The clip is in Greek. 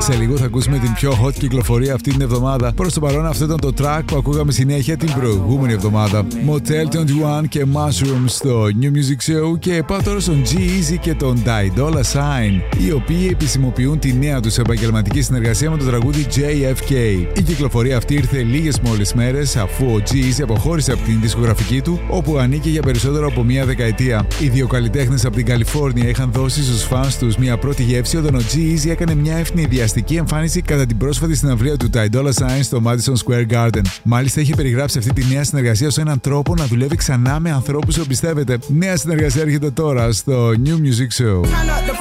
Σε λίγο θα ακούσουμε την πιο hot κυκλοφορία αυτή την εβδομάδα. Προς το παρόν, αυτό ήταν το track που ακούγαμε συνέχεια την προηγούμενη εβδομάδα. Motel 21 και Mushroom στο New Music Show. Και πάω τώρα στον G-Eazy και τον Ty Dolla $ign, οι οποίοι επισημοποιούν τη νέα τους επαγγελματική συνεργασία με το τραγούδι JFK. Η κυκλοφορία αυτή ήρθε λίγες μόλις μέρες αφού ο G-Eazy αποχώρησε από την δισκογραφική του, όπου ανήκε για περισσότερο από μία δεκαετία. Οι δύο καλλιτέχνες από την Καλιφόρνια είχαν δώσει στους φανς τους μια πρώτη γεύση όταν ο G-Eazy έκανε μια ευνηδιαστική εμφάνιση κατά την πρόσφατη συναυλία του Ty Dolla $ign στο Madison Square Garden. Μάλιστα, έχει περιγράψει αυτή τη νέα συνεργασία ως έναν τρόπο να δουλεύει ξανά με ανθρώπους που πιστεύετε. Νέα συνεργασία έρχεται τώρα στο New Music Show.